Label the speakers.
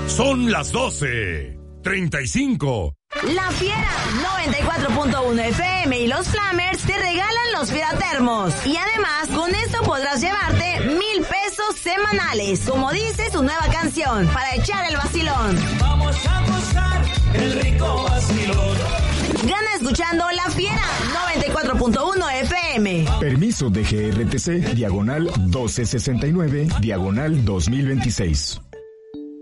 Speaker 1: Son las 12:35.
Speaker 2: La Fiera 94.1 FM y los Flamers te regalan los Fieratermos. Y además, con esto podrás llevarte 1,000 pesos semanales, como dice su nueva canción, para echar el vacilón.
Speaker 3: Vamos a gozar el rico vacilón.
Speaker 2: Gana escuchando La Fiera 94.1 FM.
Speaker 4: Permiso de GRTC, diagonal 1269, diagonal 2026.